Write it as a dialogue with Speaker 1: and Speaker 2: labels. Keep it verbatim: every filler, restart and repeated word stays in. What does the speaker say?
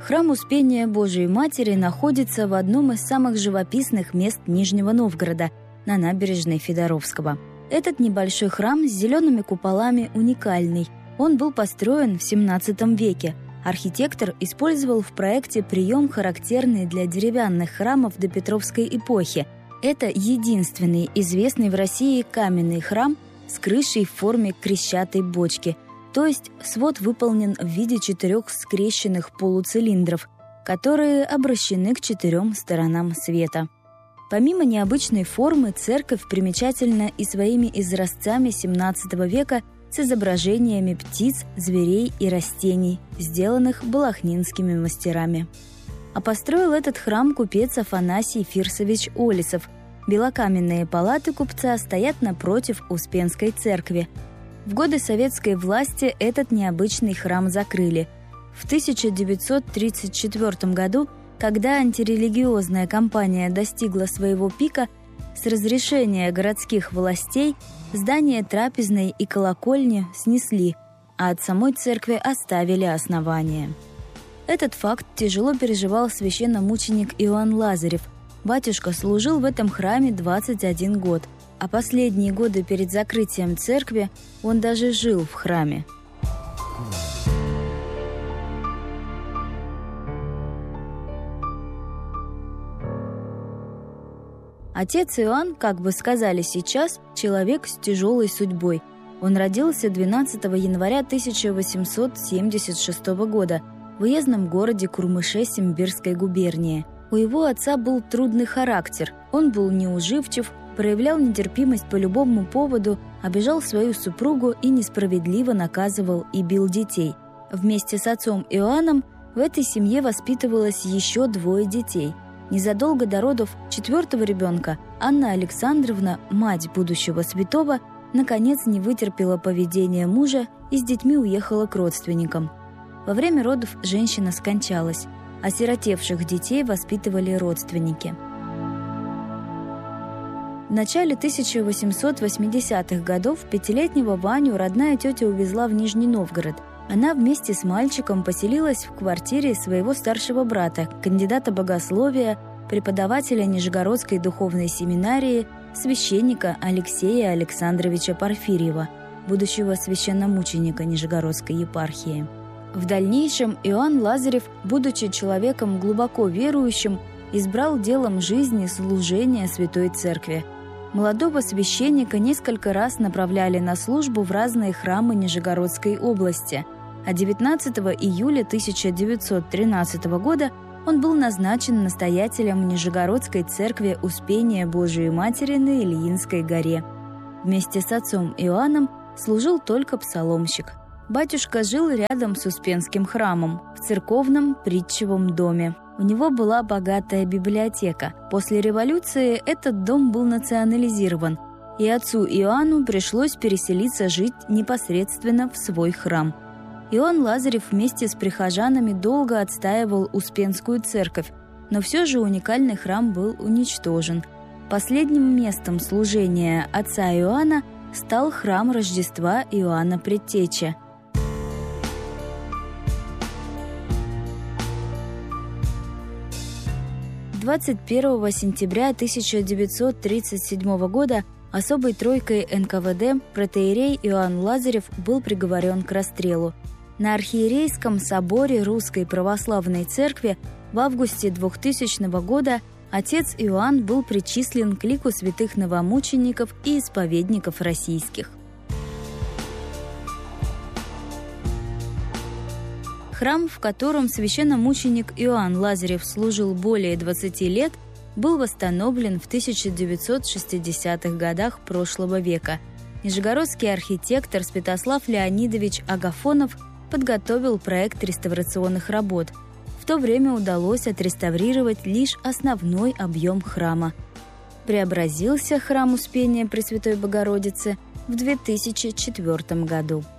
Speaker 1: Храм Успения Божией Матери находится в одном из самых живописных мест Нижнего Новгорода, на набережной Федоровского. Этот небольшой храм с зелеными куполами уникальный. Он был построен в семнадцатом веке. Архитектор использовал в проекте прием, характерный для деревянных храмов допетровской эпохи. Это единственный известный в России каменный храм с крышей в форме крещатой бочки, то есть свод выполнен в виде четырех скрещенных полуцилиндров, которые обращены к четырем сторонам света. Помимо необычной формы, церковь примечательна и своими изразцами семнадцатого века с изображениями птиц, зверей и растений, сделанных балахнинскими мастерами. А построил этот храм купец Афанасий Фирсович Олесов. Белокаменные палаты купца стоят напротив Успенской церкви. В годы советской власти этот необычный храм закрыли. В тысяча девятьсот тридцать четвёртом году, когда антирелигиозная кампания достигла своего пика, с разрешения городских властей здание трапезной и колокольни снесли, а от самой церкви оставили основание. Этот факт тяжело переживал священномученик Иоанн Лазарев. Батюшка служил в этом храме двадцать один год, а последние годы перед закрытием церкви он даже жил в храме. Отец Иоанн, как бы сказали сейчас, человек с тяжелой судьбой. Он родился двенадцатого января тысяча восемьсот семьдесят шестого года в уездном городе Курмыше Симбирской губернии. У его отца был трудный характер, он был неуживчив, проявлял нетерпимость по любому поводу, обижал свою супругу и несправедливо наказывал и бил детей. Вместе с отцом Иоанном в этой семье воспитывалось еще двое детей. Незадолго до родов четвертого ребенка Анна Александровна, мать будущего святого, наконец не вытерпела поведения мужа и с детьми уехала к родственникам. Во время родов женщина скончалась. Осиротевших детей воспитывали родственники. В начале тысяча восемьсот восьмидесятых годов пятилетнего Ваню родная тетя увезла в Нижний Новгород. Она вместе с мальчиком поселилась в квартире своего старшего брата, кандидата богословия, преподавателя Нижегородской духовной семинарии, священника Алексея Александровича Порфирьева, будущего священномученика Нижегородской епархии. В дальнейшем Иоанн Лазарев, будучи человеком глубоко верующим, избрал делом жизни служение Святой Церкви. Молодого священника несколько раз направляли на службу в разные храмы Нижегородской области, а девятнадцатого июля тысяча девятьсот тринадцатого года он был назначен настоятелем Нижегородской церкви Успения Божией Матери на Ильинской горе. Вместе с отцом Иоанном служил только псаломщик. Батюшка жил рядом с Успенским храмом, в церковном притчевом доме. У него была богатая библиотека. После революции этот дом был национализирован, и отцу Иоанну пришлось переселиться жить непосредственно в свой храм. Иоанн Лазарев вместе с прихожанами долго отстаивал Успенскую церковь, но все же уникальный храм был уничтожен. Последним местом служения отца Иоанна стал храм Рождества Иоанна Предтечи. двадцать первого сентября тысяча девятьсот тридцать седьмого года особой тройкой эн ка вэ дэ протоиерей Иоанн Лазарев был приговорен к расстрелу. На архиерейском соборе Русской Православной Церкви в августе двухтысячного года отец Иоанн был причислен к лику святых новомучеников и исповедников российских. Храм, в котором священномученик Иоанн Лазарев служил более двадцати лет, был восстановлен в тысяча девятьсот шестидесятых годах прошлого века. Нижегородский архитектор Святослав Леонидович Агафонов подготовил проект реставрационных работ. В то время удалось отреставрировать лишь основной объем храма. Преобразился храм Успения Пресвятой Богородицы в две тысячи четвёртом году.